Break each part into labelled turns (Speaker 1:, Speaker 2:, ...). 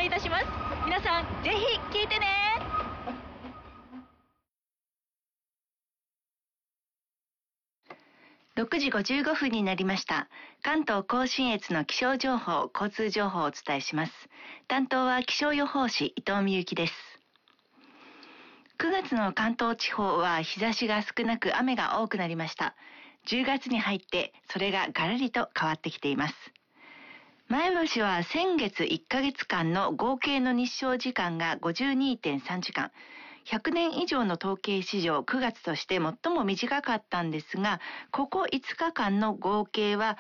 Speaker 1: いたします。皆さんぜひ聞いてね。
Speaker 2: 6時55分になりました。関東甲信越の気象情報、交通情報をお伝えします。担当は気象予報士伊藤美幸です。9月の関東地方は日差しが少なく雨が多くなりました。10月に入ってそれがガラリと変わってきています。前橋は先月1ヶ月間の合計の日照時間が 52.3 時間。100年以上の統計史上9月として最も短かったんですが、ここ5日間の合計は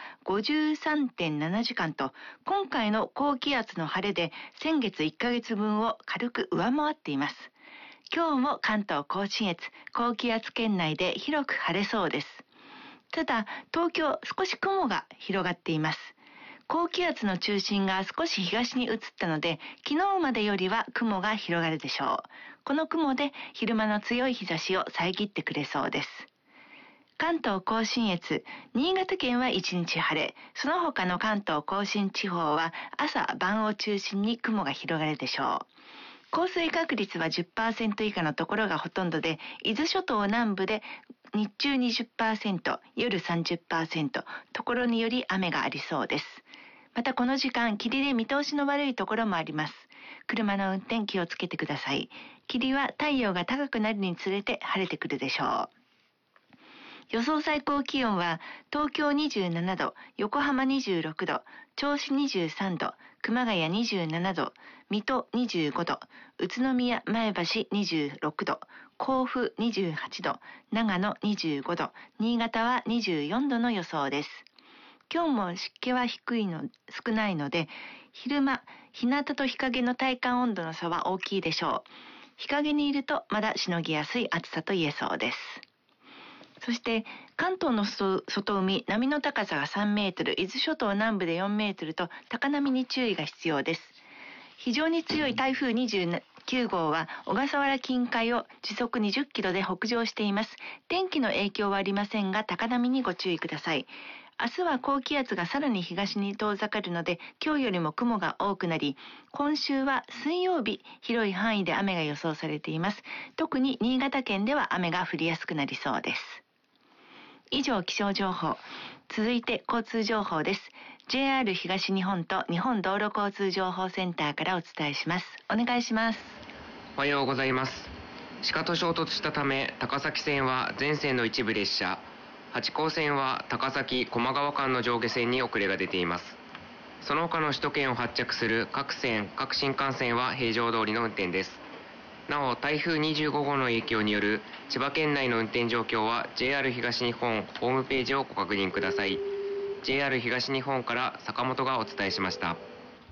Speaker 2: 53.7 時間と、今回の高気圧の晴れで先月1ヶ月分を軽く上回っています。今日も関東甲信越、高気圧圏内で広く晴れそうです。ただ、東京少し雲が広がっています。高気圧の中心が少し東に移ったので、昨日までよりは雲が広がるでしょう。この雲で昼間の強い日差しを遮ってくれそうです。関東甲信越、新潟県は一日晴れ、その他の関東甲信地方は朝晩を中心に雲が広がるでしょう。降水確率は 10% 以下のところがほとんどで、伊豆諸島南部で日中 20%、夜 30%、ところにより雨がありそうです。またこの時間、霧で見通しの悪いところもあります。車の運転気をつけてください。霧は太陽が高くなるにつれて晴れてくるでしょう。予想最高気温は東京27度、横浜26度、銚子23度、熊谷27度、水戸25度、宇都宮、前橋26度、甲府28度、長野25度、新潟は24度の予想です。今日も湿気は少ないので、昼間、日向と日陰の体感温度の差は大きいでしょう。日陰にいるとまだしのぎやすい暑さと言えそうです。そして関東の外海、波の高さが3メートル、伊豆諸島南部で4メートルと高波に注意が必要です。非常に強い台風29号は小笠原近海を時速20キロで北上しています。天気の影響はありませんが、高波にご注意ください。明日は高気圧がさらに東に遠ざかるので、今日よりも雲が多くなり、今週は水曜日、広い範囲で雨が予想されています。特に新潟県では雨が降りやすくなりそうです。以上、気象情報。続いて交通情報です。JR 東日本と日本道路交通情報センターからお伝えします。お願いします。
Speaker 3: おはようございます。鹿と衝突したため、高崎線は全線の一部列車、八高線は高崎高麗川間の上下線に遅れが出ています。その他の首都圏を発着する各線各新幹線は平常通りの運転です。なお、台風25号の影響による千葉県内の運転状況は JR 東日本ホームページをご確認ください。 JR 東日本から坂本がお伝えしました。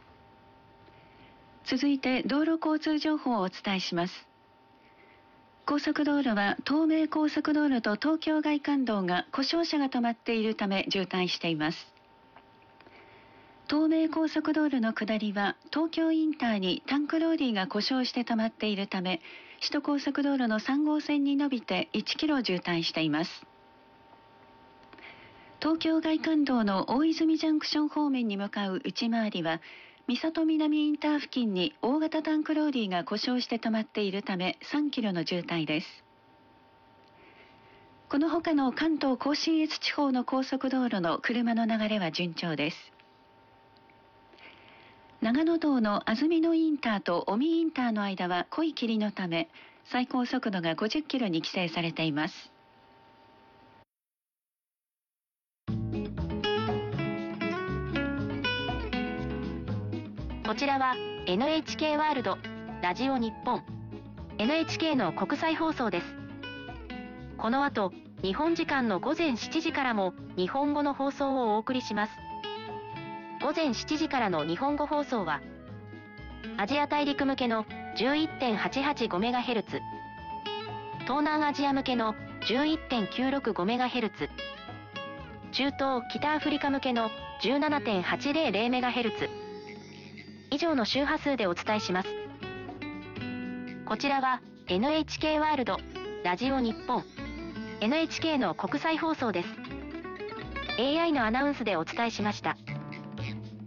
Speaker 4: 続いて道路交通情報をお伝えします。高速道路は東名高速道路と東京外環道が故障車が止まっているため渋滞しています。東名高速道路の下りは東京インターにタンクローリーが故障して止まっているため、首都高速道路の3号線に伸びて1キロ渋滞しています。東京外環道の大泉ジャンクション方面に向かう内回りは三郷南インター付近に大型タンクローリーが故障して止まっているため3キロの渋滞です。この他の関東甲信越地方の高速道路の車の流れは順調です。長野道の安曇野インターと尾身インターの間は濃い霧のため最高速度が50キロに規制されています。
Speaker 5: こちらは NHK ワールドラジオ日本 NHK の国際放送です。この後、日本時間の午前7時からも日本語の放送をお送りします。午前7時からの日本語放送はアジア大陸向けの 11.885MHz、 東南アジア向けの 11.965MHz、 中東北アフリカ向けの 17.800MHz、以上の周波数でお伝えします。こちらは NHK ワールドラジオ日本 NHK の国際放送です。 AI のアナウンスでお伝えしました。